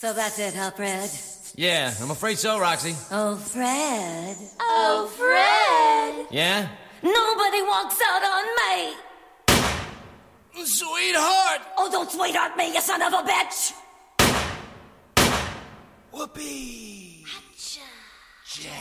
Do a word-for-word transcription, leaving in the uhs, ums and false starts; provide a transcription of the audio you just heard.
So that's it, huh, Fred? Yeah, I'm afraid so, Roxy. Oh, Fred. Oh, Fred. Yeah? Nobody walks out on me. Sweetheart! Oh, don't sweetheart me, you son of a bitch! Whoopee! Hatcha. Jack.